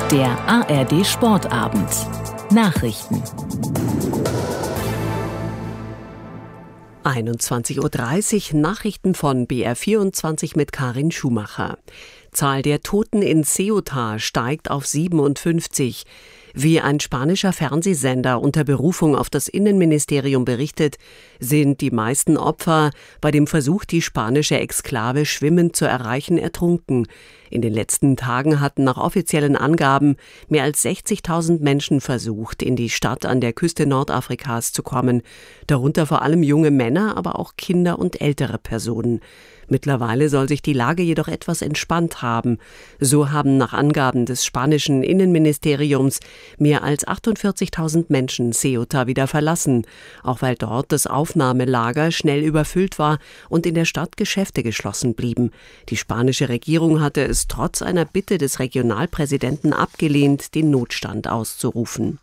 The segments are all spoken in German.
Der ARD Sportabend. Nachrichten. 21:30 Uhr Nachrichten von BR24 mit Karin Schumacher. Zahl der Toten in Ceuta steigt auf 57. Wie ein spanischer Fernsehsender unter Berufung auf das Innenministerium berichtet, sind die meisten Opfer bei dem Versuch, die spanische Exklave schwimmend zu erreichen, ertrunken. In den letzten Tagen hatten nach offiziellen Angaben mehr als 60.000 Menschen versucht, in die Stadt an der Küste Nordafrikas zu kommen, darunter vor allem junge Männer, aber auch Kinder und ältere Personen. Mittlerweile soll sich die Lage jedoch etwas entspannt haben. So haben nach Angaben des spanischen Innenministeriums mehr als 48.000 Menschen Ceuta wieder verlassen, auch weil dort das Aufnahmelager schnell überfüllt war und in der Stadt Geschäfte geschlossen blieben. Die spanische Regierung hatte es trotz einer Bitte des Regionalpräsidenten abgelehnt, den Notstand auszurufen.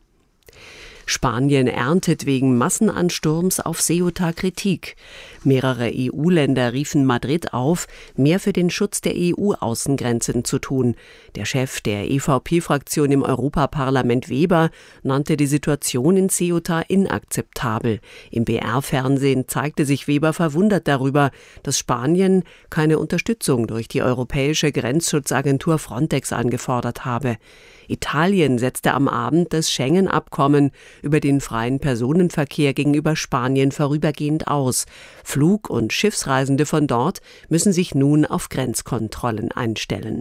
Spanien erntet wegen Massenansturms auf Ceuta Kritik. Mehrere EU-Länder riefen Madrid auf, mehr für den Schutz der EU-Außengrenzen zu tun. Der Chef der EVP-Fraktion im Europaparlament Weber nannte die Situation in Ceuta inakzeptabel. Im BR-Fernsehen zeigte sich Weber verwundert darüber, dass Spanien keine Unterstützung durch die europäische Grenzschutzagentur Frontex angefordert habe. Italien setzte am Abend das Schengen-Abkommen über den freien Personenverkehr gegenüber Spanien vorübergehend aus. Flug- und Schiffsreisende von dort müssen sich nun auf Grenzkontrollen einstellen.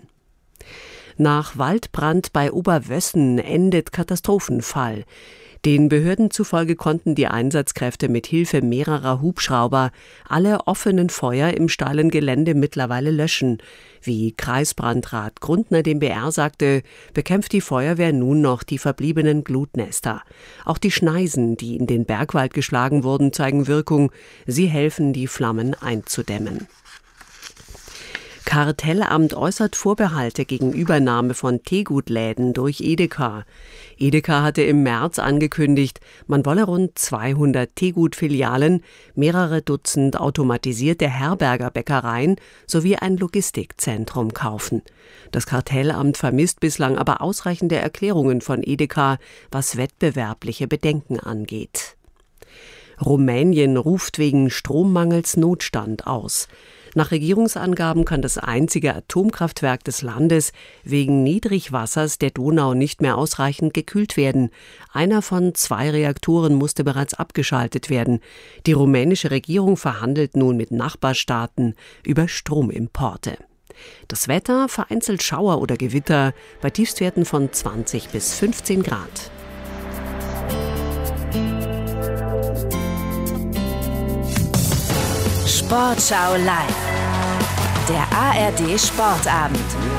Nach Waldbrand bei Oberwössen endet Katastrophenfall. Den Behörden zufolge konnten die Einsatzkräfte mit Hilfe mehrerer Hubschrauber alle offenen Feuer im steilen Gelände mittlerweile löschen. Wie Kreisbrandrat Grundner dem BR sagte, bekämpft die Feuerwehr nun noch die verbliebenen Glutnester. Auch die Schneisen, die in den Bergwald geschlagen wurden, zeigen Wirkung. Sie helfen, die Flammen einzudämmen. Kartellamt äußert Vorbehalte gegen Übernahme von Teegutläden durch Edeka. Edeka hatte im März angekündigt, man wolle rund 200 Teegut-Filialen, mehrere Dutzend automatisierte Herbergerbäckereien sowie ein Logistikzentrum kaufen. Das Kartellamt vermisst bislang aber ausreichende Erklärungen von Edeka, was wettbewerbliche Bedenken angeht. Rumänien ruft wegen Strommangels Notstand aus. Nach Regierungsangaben kann das einzige Atomkraftwerk des Landes wegen Niedrigwassers der Donau nicht mehr ausreichend gekühlt werden. Einer von 2 Reaktoren musste bereits abgeschaltet werden. Die rumänische Regierung verhandelt nun mit Nachbarstaaten über Stromimporte. Das Wetter, vereinzelt Schauer oder Gewitter, bei Tiefstwerten von 20 bis 15 Grad. Sportschau live. Der ARD Sportabend.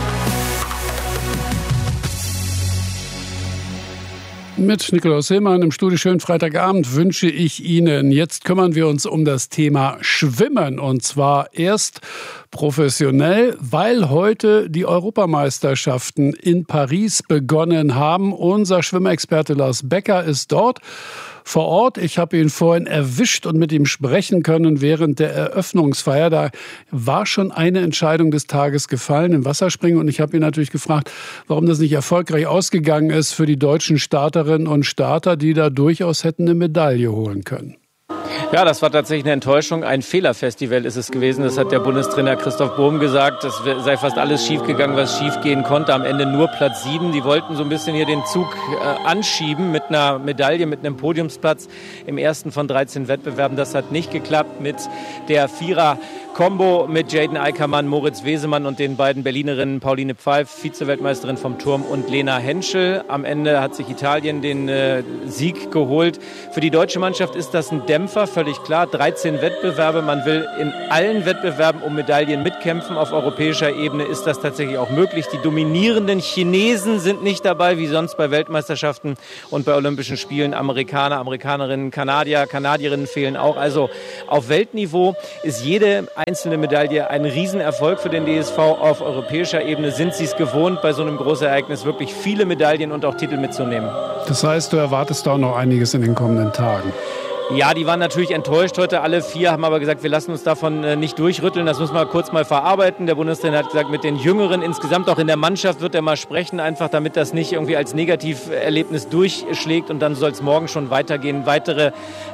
Mit Nikolaus Hillmann im Studio. Schönen Freitagabend wünsche ich Ihnen. Jetzt kümmern wir uns um das Thema Schwimmen. Und zwar erst professionell, weil heute die Europameisterschaften in Paris begonnen haben. Unser Schwimmexperte Lars Becker ist dort vor Ort. Ich habe ihn vorhin erwischt und mit ihm sprechen können während der Eröffnungsfeier. Da war schon eine Entscheidung des Tages gefallen im Wasserspringen. Und ich habe ihn natürlich gefragt, warum das nicht erfolgreich ausgegangen ist für die deutschen Starterinnen und Starter, die da durchaus hätten eine Medaille holen können. Ja, das war tatsächlich eine Enttäuschung. Ein Fehlerfestival ist es gewesen. Das hat der Bundestrainer Christoph Bohm gesagt. Das sei fast alles schiefgegangen, was schiefgehen konnte. Am Ende nur Platz 7. Die wollten so ein bisschen hier den Zug anschieben mit einer Medaille, mit einem Podiumsplatz im ersten von 13 Wettbewerben. Das hat nicht geklappt mit der Vierer-Kombo mit Jaden Eickermann, Moritz Wesemann und den beiden Berlinerinnen Pauline Pfeif, Vize-Weltmeisterin vom Turm, und Lena Henschel. Am Ende hat sich Italien den Sieg geholt. Für die deutsche Mannschaft ist das ein Dämpfer, völlig klar. 13 Wettbewerbe. Man will in allen Wettbewerben um Medaillen mitkämpfen. Auf europäischer Ebene ist das tatsächlich auch möglich. Die dominierenden Chinesen sind nicht dabei, wie sonst bei Weltmeisterschaften und bei Olympischen Spielen. Amerikaner, Amerikanerinnen, Kanadier, Kanadierinnen fehlen auch. Also auf Weltniveau ist jede einzelne Medaille ein Riesenerfolg für den DSV. Auf europäischer Ebene sind sie es gewohnt, bei so einem Großereignis wirklich viele Medaillen und auch Titel mitzunehmen. Das heißt, du erwartest da auch noch einiges in den kommenden Tagen. Ja, die waren natürlich enttäuscht heute. Alle 4 haben aber gesagt, wir lassen uns davon nicht durchrütteln. Das müssen wir kurz mal verarbeiten. Der Bundestrainer hat gesagt, mit den Jüngeren insgesamt auch in der Mannschaft wird er mal sprechen, einfach damit das nicht irgendwie als Negativerlebnis durchschlägt. Und dann soll es morgen schon weitergehen. Weitere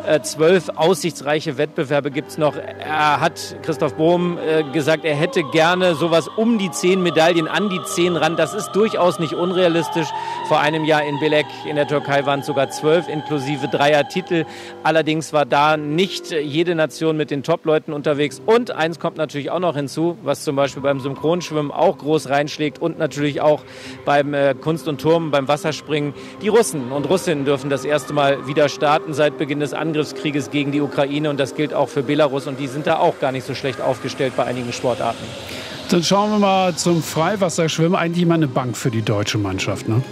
12 aussichtsreiche Wettbewerbe gibt es noch. Er hat, Christoph Bohm, gesagt, er hätte gerne sowas um die 10 Medaillen, an die 10 ran. Das ist durchaus nicht unrealistisch. Vor einem Jahr in Belek in der Türkei waren es sogar 12 inklusive Dreier-Titel. Allerdings war da nicht jede Nation mit den Top-Leuten unterwegs. Und eins kommt natürlich auch noch hinzu, was zum Beispiel beim Synchronschwimmen auch groß reinschlägt und natürlich auch beim Kunst und Turnen, beim Wasserspringen. Die Russen und Russinnen dürfen das erste Mal wieder starten seit Beginn des Angriffskrieges gegen die Ukraine. Und das gilt auch für Belarus. Und die sind da auch gar nicht so schlecht aufgestellt bei einigen Sportarten. Dann schauen wir mal zum Freiwasserschwimmen. Eigentlich immer eine Bank für die deutsche Mannschaft, ne?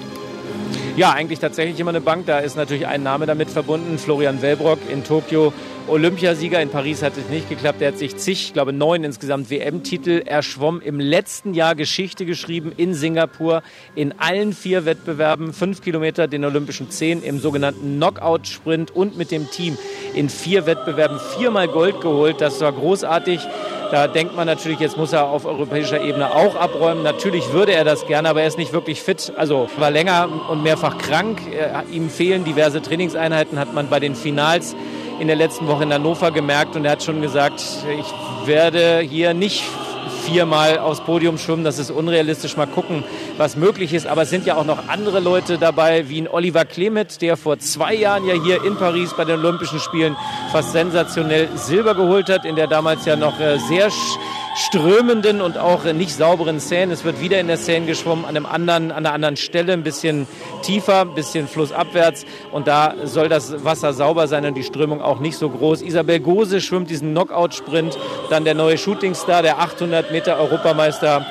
Ja, eigentlich tatsächlich immer eine Bank. Da ist natürlich ein Name damit verbunden. Florian Wellbrock in Tokio, Olympiasieger. In Paris hat es nicht geklappt. Er hat sich ich glaube 9 insgesamt WM-Titel erschwommen. Im letzten Jahr Geschichte geschrieben in Singapur. In allen 4 Wettbewerben, 5 Kilometer, den Olympischen 10 im sogenannten Knockout-Sprint und mit dem Team in 4 Wettbewerben 4-mal Gold geholt. Das war großartig. Da denkt man natürlich, jetzt muss er auf europäischer Ebene auch abräumen. Natürlich würde er das gerne, aber er ist nicht wirklich fit. Also war länger und mehrfach krank. Ihm fehlen diverse Trainingseinheiten, hat man bei den Finals in der letzten Woche in Hannover gemerkt. Und er hat schon gesagt, ich werde hier nicht 4-mal aufs Podium schwimmen. Das ist unrealistisch. Mal gucken, was möglich ist. Aber es sind ja auch noch andere Leute dabei, wie ein Oliver Klemet, der vor 2 Jahren ja hier in Paris bei den Olympischen Spielen fast sensationell Silber geholt hat, in der damals ja noch sehr strömenden und auch nicht sauberen Seine. Es wird wieder in der Seine geschwommen, an einer anderen Stelle, ein bisschen tiefer, ein bisschen flussabwärts. Und da soll das Wasser sauber sein und die Strömung auch nicht so groß. Isabel Gose schwimmt diesen Knockout-Sprint. Dann der neue Shootingstar, der 800 Meter Europameister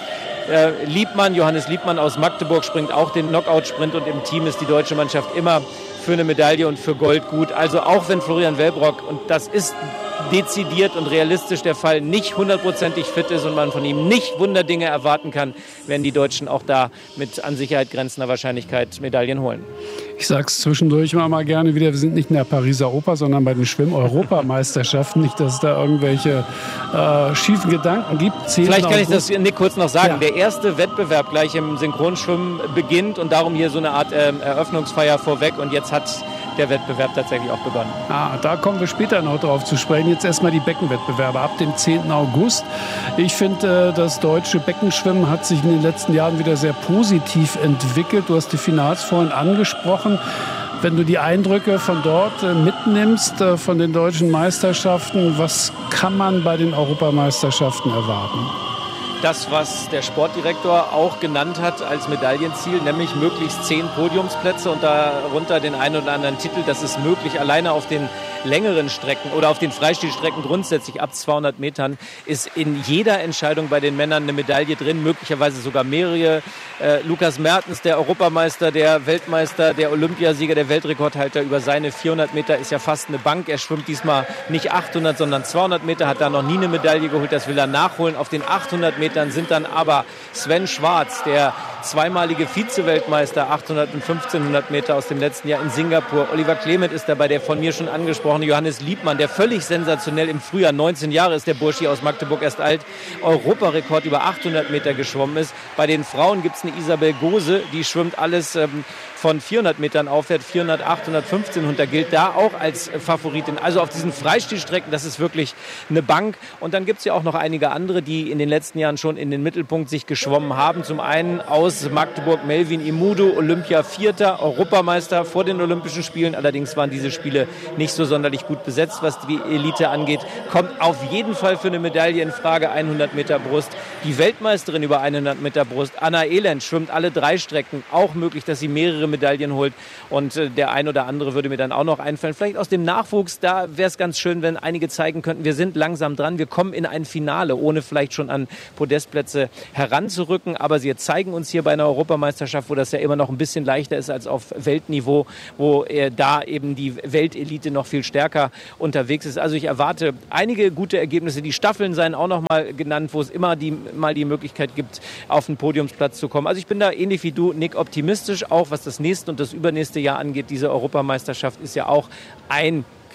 Johannes Liebmann aus Magdeburg springt auch den Knockout-Sprint. Und im Team ist die deutsche Mannschaft immer für eine Medaille und für Gold gut. Also auch wenn Florian Wellbrock, und das ist dezidiert und realistisch der Fall, nicht 100%ig fit ist und man von ihm nicht Wunderdinge erwarten kann, werden die Deutschen auch da mit an Sicherheit grenzender Wahrscheinlichkeit Medaillen holen. Ich sage es zwischendurch mal gerne wieder, wir sind nicht in der Pariser Oper, sondern bei den Schwimm-Europameisterschaften. Nicht, dass es da irgendwelche schiefen Gedanken gibt. Vielleicht kann ich das, Nick, kurz noch sagen. Ja. Der erste Wettbewerb gleich im Synchronschwimmen beginnt und darum hier so eine Art Eröffnungsfeier vorweg. Und jetzt hat der Wettbewerb tatsächlich auch begonnen. Da kommen wir später noch drauf zu sprechen. Jetzt erstmal die Beckenwettbewerbe ab dem 10. August. Ich finde, das deutsche Beckenschwimmen hat sich in den letzten Jahren wieder sehr positiv entwickelt. Du hast die Finals vorhin angesprochen. Wenn du die Eindrücke von dort mitnimmst, von den deutschen Meisterschaften, was kann man bei den Europameisterschaften erwarten? Das, was der Sportdirektor auch genannt hat als Medaillenziel, nämlich möglichst 10 Podiumsplätze und darunter den einen oder anderen Titel. Das ist möglich. Alleine auf den längeren Strecken oder auf den Freistilstrecken grundsätzlich ab 200 Metern ist in jeder Entscheidung bei den Männern eine Medaille drin, möglicherweise sogar mehrere. Lukas Mertens, der Europameister, der Weltmeister, der Olympiasieger, der Weltrekordhalter über seine 400 Meter ist ja fast eine Bank. Er schwimmt diesmal nicht 800, sondern 200 Meter, hat da noch nie eine Medaille geholt. Das will er nachholen. Auf den 800 Metern sind dann aber Sven Schwarz, der zweimalige Vize-Weltmeister, 800 und 1500 Meter aus dem letzten Jahr in Singapur. Oliver Klemet ist dabei, der von mir schon angesprochene Johannes Liebmann, der völlig sensationell im Frühjahr, 19 Jahre ist der Burschi aus Magdeburg erst alt, Europarekord über 800 Meter geschwommen ist. Bei den Frauen gibt es eine Isabel Gose, die schwimmt alles von 400 Metern aufwärts, 400, 800, 1500, gilt da auch als Favoritin. Also auf diesen Freistilstrecken, das ist wirklich eine Bank. Und dann gibt es ja auch noch einige andere, die in den letzten Jahren schon in den Mittelpunkt sich geschwommen haben. Zum einen aus Magdeburg Melvin Imudu, Olympia Vierter, Europameister vor den Olympischen Spielen. Allerdings waren diese Spiele nicht so sonderlich gut besetzt, was die Elite angeht. Kommt auf jeden Fall für eine Medaille in Frage, 100 Meter Brust. Die Weltmeisterin über 100 Meter Brust, Anna Elend, schwimmt alle 3 Strecken. Auch möglich, dass sie mehrere Medaillen holt. Und der ein oder andere würde mir dann auch noch einfallen. Vielleicht aus dem Nachwuchs, da wäre es ganz schön, wenn einige zeigen könnten, wir sind langsam dran, wir kommen in ein Finale, ohne vielleicht schon an Podestplätze heranzurücken. Aber sie zeigen uns hier bei einer Europameisterschaft, wo das ja immer noch ein bisschen leichter ist als auf Weltniveau, wo da eben die Weltelite noch viel stärker unterwegs ist. Also ich erwarte einige gute Ergebnisse. Die Staffeln seien auch noch mal genannt, wo es immer mal die Möglichkeit gibt, auf einen Podiumsplatz zu kommen. Also ich bin da ähnlich wie du, Nick, optimistisch, auch was das nächste und das übernächste Jahr angeht. Diese Europameisterschaft ist ja auch ein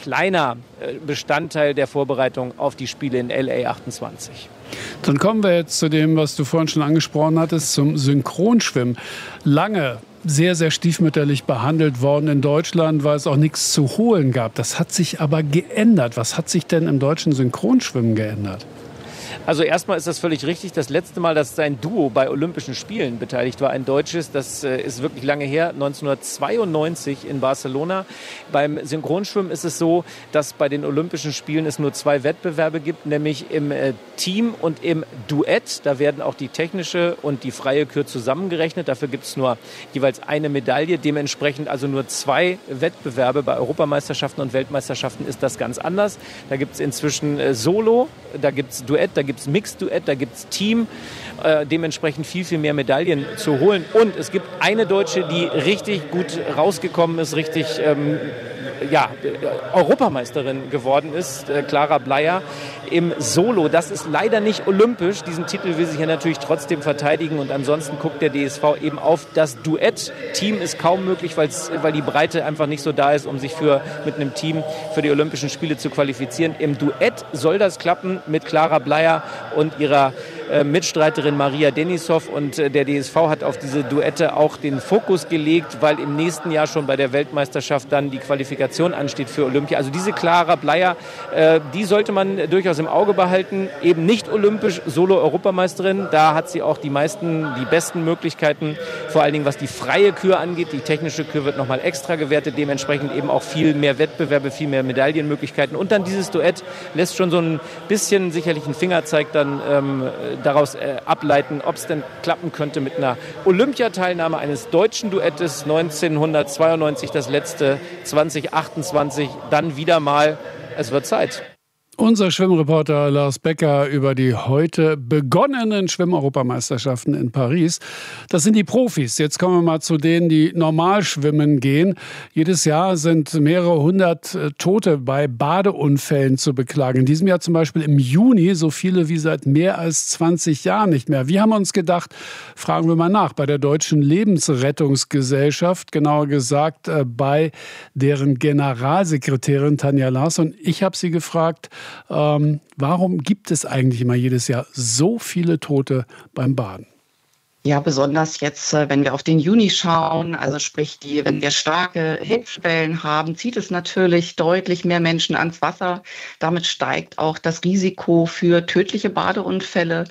kleiner Bestandteil der Vorbereitung auf die Spiele in LA 28. Dann kommen wir jetzt zu dem, was du vorhin schon angesprochen hattest, zum Synchronschwimmen. Lange sehr, sehr stiefmütterlich behandelt worden in Deutschland, weil es auch nichts zu holen gab. Das hat sich aber geändert. Was hat sich denn im deutschen Synchronschwimmen geändert? Also erstmal ist das völlig richtig. Das letzte Mal, dass sein Duo bei Olympischen Spielen beteiligt war, ein deutsches, das ist wirklich lange her, 1992 in Barcelona. Beim Synchronschwimmen ist es so, dass bei den Olympischen Spielen es nur 2 Wettbewerbe gibt, nämlich im Team und im Duett. Da werden auch die technische und die freie Kür zusammengerechnet. Dafür gibt es nur jeweils eine Medaille. Dementsprechend also nur 2 Wettbewerbe. Bei Europameisterschaften und Weltmeisterschaften ist das ganz anders. Da gibt es inzwischen Solo, da gibt es Duett, da gibt es Mixed-Duett, da gibt es Team, dementsprechend viel, viel mehr Medaillen zu holen. Und es gibt eine Deutsche, die richtig gut rausgekommen ist, richtig Europameisterin geworden ist, Clara Bleyer im Solo. Das ist leider nicht olympisch. Diesen Titel will sich ja natürlich trotzdem verteidigen und ansonsten guckt der DSV eben auf das Duett. Team ist kaum möglich, weil die Breite einfach nicht so da ist, um sich mit einem Team für die Olympischen Spiele zu qualifizieren. Im Duett soll das klappen mit Clara Bleyer und ihrer Mitstreiterin Maria Denisov, und der DSV hat auf diese Duette auch den Fokus gelegt, weil im nächsten Jahr schon bei der Weltmeisterschaft dann die Qualifikation ansteht für Olympia. Also diese Clara Bleyer, die sollte man durchaus im Auge behalten. Eben nicht olympisch, Solo-Europameisterin. Da hat sie auch die besten Möglichkeiten, vor allen Dingen was die freie Kür angeht. Die technische Kür wird nochmal extra gewertet, dementsprechend eben auch viel mehr Wettbewerbe, viel mehr Medaillenmöglichkeiten. Und dann dieses Duett lässt schon so ein bisschen sicherlich einen Fingerzeig dann daraus ableiten, ob es denn klappen könnte mit einer Olympiateilnahme eines deutschen Duettes. 1992 das letzte, 2028 dann wieder mal. Es wird Zeit. Unser Schwimmreporter Lars Becker über die heute begonnenen Schwimm-Europameisterschaften in Paris. Das sind die Profis. Jetzt kommen wir mal zu denen, die normal schwimmen gehen. Jedes Jahr sind mehrere hundert Tote bei Badeunfällen zu beklagen. In diesem Jahr zum Beispiel im Juni so viele wie seit mehr als 20 Jahren nicht mehr. Wir haben uns gedacht, fragen wir mal nach bei der Deutschen Lebensrettungsgesellschaft, genauer gesagt bei deren Generalsekretärin Tanja Larsson. Ich habe sie gefragt, warum gibt es eigentlich immer jedes Jahr so viele Tote beim Baden? Ja, besonders jetzt, wenn wir auf den Juni schauen, also sprich, wenn wir starke Hitzewellen haben, zieht es natürlich deutlich mehr Menschen ans Wasser. Damit steigt auch das Risiko für tödliche Badeunfälle.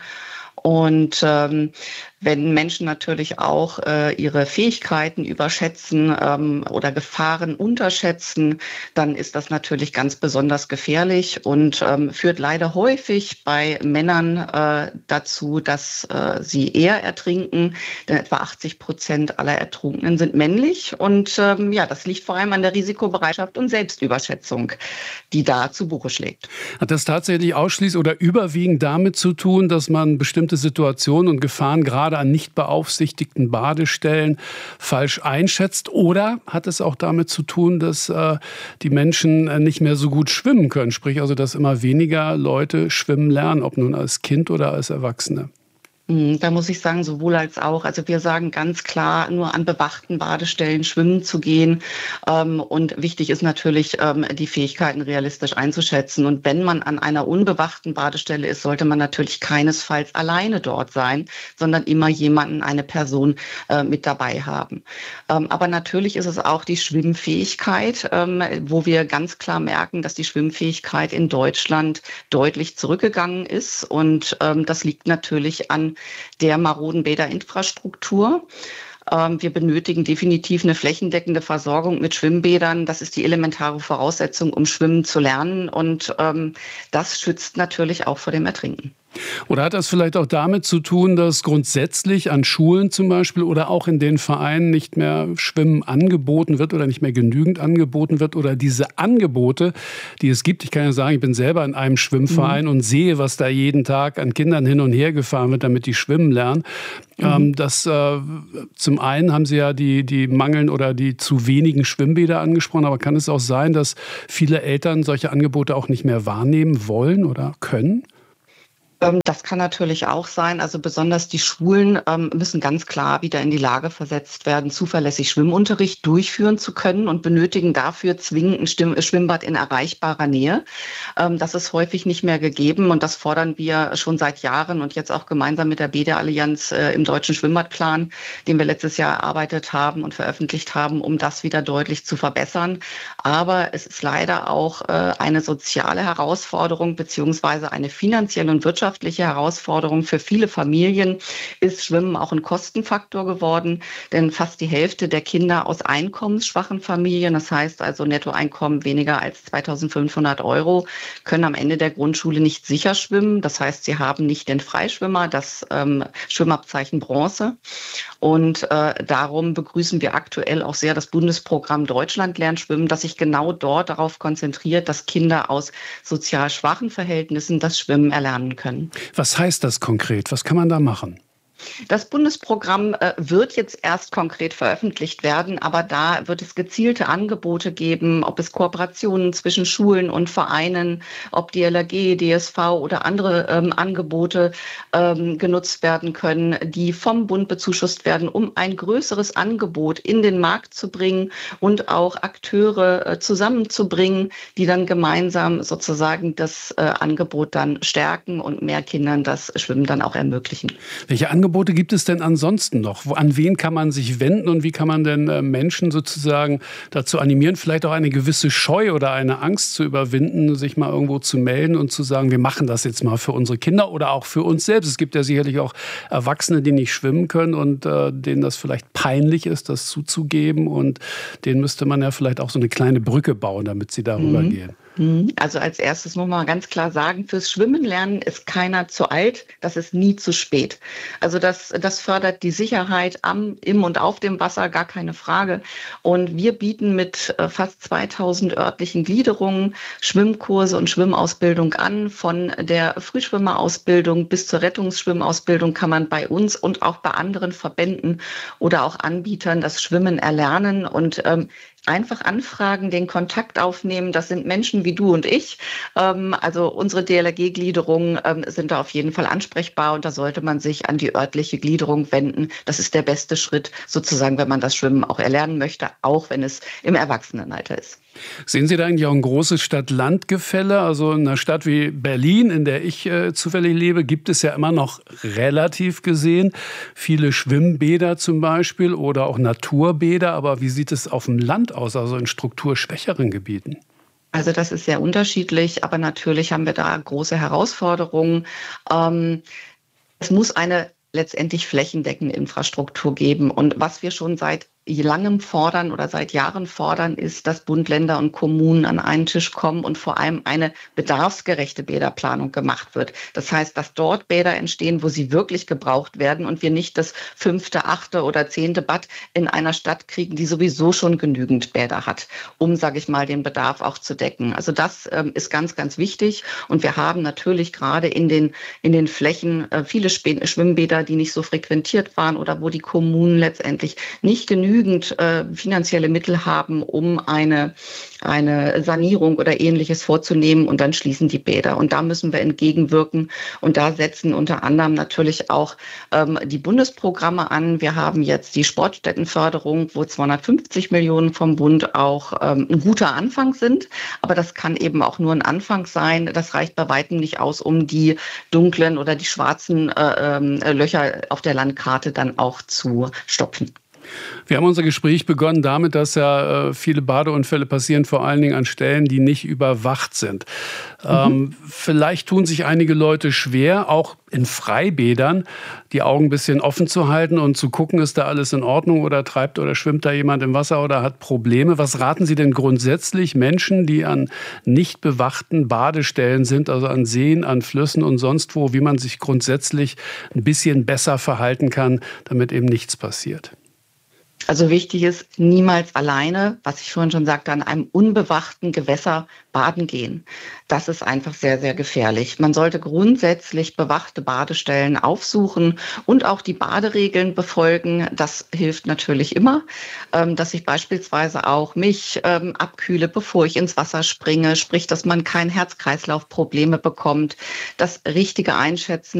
Und wenn Menschen natürlich auch ihre Fähigkeiten überschätzen oder Gefahren unterschätzen, dann ist das natürlich ganz besonders gefährlich und führt leider häufig bei Männern dazu, dass sie eher ertrinken. Denn etwa 80% aller Ertrunkenen sind männlich. Und das liegt vor allem an der Risikobereitschaft und Selbstüberschätzung, die da zu Buche schlägt. Hat das tatsächlich ausschließlich oder überwiegend damit zu tun, dass man bestimmte Situationen und Gefahren gerade an nicht beaufsichtigten Badestellen falsch einschätzt? Oder hat es auch damit zu tun, dass die Menschen nicht mehr so gut schwimmen können? Sprich also, dass immer weniger Leute schwimmen lernen, ob nun als Kind oder als Erwachsene? Da muss ich sagen, sowohl als auch. Also wir sagen ganz klar, nur an bewachten Badestellen schwimmen zu gehen. Und wichtig ist natürlich, die Fähigkeiten realistisch einzuschätzen. Und wenn man an einer unbewachten Badestelle ist, sollte man natürlich keinesfalls alleine dort sein, sondern immer jemanden, eine Person mit dabei haben. Aber natürlich ist es auch die Schwimmfähigkeit, wo wir ganz klar merken, dass die Schwimmfähigkeit in Deutschland deutlich zurückgegangen ist. Und das liegt natürlich an der maroden Bäderinfrastruktur. Wir benötigen definitiv eine flächendeckende Versorgung mit Schwimmbädern. Das ist die elementare Voraussetzung, um schwimmen zu lernen. Und das schützt natürlich auch vor dem Ertrinken. Oder hat das vielleicht auch damit zu tun, dass grundsätzlich an Schulen zum Beispiel oder auch in den Vereinen nicht mehr Schwimmen angeboten wird oder nicht mehr genügend angeboten wird oder diese Angebote, die es gibt, ich kann ja sagen, ich bin selber in einem Schwimmverein und sehe, was da jeden Tag an Kindern hin und her gefahren wird, damit die schwimmen lernen. Zum einen haben Sie ja die mangelnden oder die zu wenigen Schwimmbäder angesprochen, aber kann es auch sein, dass viele Eltern solche Angebote auch nicht mehr wahrnehmen wollen oder können? Das kann natürlich auch sein. Also besonders die Schulen müssen ganz klar wieder in die Lage versetzt werden, zuverlässig Schwimmunterricht durchführen zu können und benötigen dafür zwingend ein Schwimmbad in erreichbarer Nähe. Das ist häufig nicht mehr gegeben und das fordern wir schon seit Jahren und jetzt auch gemeinsam mit der BEDE-Allianz im Deutschen Schwimmbadplan, den wir letztes Jahr erarbeitet haben und veröffentlicht haben, um das wieder deutlich zu verbessern. Aber es ist leider auch eine soziale Herausforderung beziehungsweise eine finanzielle und wirtschaftliche Herausforderung für viele Familien ist Schwimmen auch ein Kostenfaktor geworden, denn fast die Hälfte der Kinder aus einkommensschwachen Familien, das heißt also Nettoeinkommen weniger als 2.500 €, können am Ende der Grundschule nicht sicher schwimmen. Das heißt, sie haben nicht den Freischwimmer, das Schwimmabzeichen Bronze. Und darum begrüßen wir aktuell auch sehr das Bundesprogramm Deutschland lernt schwimmen, das sich genau dort darauf konzentriert, dass Kinder aus sozial schwachen Verhältnissen das Schwimmen erlernen können. Was heißt das konkret? Was kann man da machen? Das Bundesprogramm wird jetzt erst konkret veröffentlicht werden, aber da wird es gezielte Angebote geben, ob es Kooperationen zwischen Schulen und Vereinen, ob die LAG, DSV oder andere Angebote genutzt werden können, die vom Bund bezuschusst werden, um ein größeres Angebot in den Markt zu bringen und auch Akteure zusammenzubringen, die dann gemeinsam sozusagen das Angebot dann stärken und mehr Kindern das Schwimmen dann auch ermöglichen. Welche Angebote gibt es denn ansonsten noch? An wen kann man sich wenden und wie kann man denn Menschen sozusagen dazu animieren, vielleicht auch eine gewisse Scheu oder eine Angst zu überwinden, sich mal irgendwo zu melden und zu sagen, wir machen das jetzt mal für unsere Kinder oder auch für uns selbst. Es gibt ja sicherlich auch Erwachsene, die nicht schwimmen können und denen das vielleicht peinlich ist, das zuzugeben, und denen müsste man ja vielleicht auch so eine kleine Brücke bauen, damit sie darüber gehen. Also als erstes muss man ganz klar sagen, fürs Schwimmen lernen ist keiner zu alt, das ist nie zu spät. Also das fördert die Sicherheit im und auf dem Wasser, gar keine Frage. Und wir bieten mit fast 2000 örtlichen Gliederungen Schwimmkurse und Schwimmausbildung an. Von der Frühschwimmerausbildung bis zur Rettungsschwimmausbildung kann man bei uns und auch bei anderen Verbänden oder auch Anbietern das Schwimmen erlernen und einfach anfragen, den Kontakt aufnehmen. Das sind Menschen wie du und ich. Also unsere DLRG-Gliederungen sind da auf jeden Fall ansprechbar und da sollte man sich an die örtliche Gliederung wenden. Das ist der beste Schritt sozusagen, wenn man das Schwimmen auch erlernen möchte, auch wenn es im Erwachsenenalter ist. Sehen Sie da eigentlich auch ein großes Stadt-Land-Gefälle? Also in einer Stadt wie Berlin, in der ich zufällig lebe, gibt es ja immer noch relativ gesehen viele Schwimmbäder zum Beispiel oder auch Naturbäder. Aber wie sieht es auf dem Land aus, also in strukturschwächeren Gebieten? Also das ist sehr unterschiedlich, aber natürlich haben wir da große Herausforderungen. Es muss eine letztendlich flächendeckende Infrastruktur geben. Und was wir schon seit langem fordern oder seit Jahren fordern, ist, dass Bund, Länder und Kommunen an einen Tisch kommen und vor allem eine bedarfsgerechte Bäderplanung gemacht wird. Das heißt, dass dort Bäder entstehen, wo sie wirklich gebraucht werden und wir nicht das 5., 8. oder 10. Bad in einer Stadt kriegen, die sowieso schon genügend Bäder hat, um, sage ich mal, den Bedarf auch zu decken. Also das ist ganz, ganz wichtig und wir haben natürlich gerade in den Flächen viele Schwimmbäder, die nicht so frequentiert waren oder wo die Kommunen letztendlich nicht genügend finanzielle Mittel haben, um eine Sanierung oder Ähnliches vorzunehmen und dann schließen die Bäder. Und da müssen wir entgegenwirken und da setzen unter anderem natürlich auch die Bundesprogramme an. Wir haben jetzt die Sportstättenförderung, wo 250 Millionen vom Bund auch ein guter Anfang sind. Aber das kann eben auch nur ein Anfang sein. Das reicht bei weitem nicht aus, um die dunklen oder die schwarzen Löcher auf der Landkarte dann auch zu stopfen. Wir haben unser Gespräch begonnen damit, dass ja viele Badeunfälle passieren, vor allen Dingen an Stellen, die nicht überwacht sind. Vielleicht tun sich einige Leute schwer, auch in Freibädern die Augen ein bisschen offen zu halten und zu gucken, ist da alles in Ordnung oder treibt oder schwimmt da jemand im Wasser oder hat Probleme. Was raten Sie denn grundsätzlich Menschen, die an nicht bewachten Badestellen sind, also an Seen, an Flüssen und sonst wo, wie man sich grundsätzlich ein bisschen besser verhalten kann, damit eben nichts passiert? Also wichtig ist, niemals alleine, was ich vorhin schon sagte, an einem unbewachten Gewässer baden gehen. Das ist einfach sehr, sehr gefährlich. Man sollte grundsätzlich bewachte Badestellen aufsuchen und auch die Baderegeln befolgen. Das hilft natürlich immer, dass ich beispielsweise auch mich abkühle, bevor ich ins Wasser springe, sprich, dass man keine Herz-Kreislauf-Probleme bekommt. Das richtige Einschätzen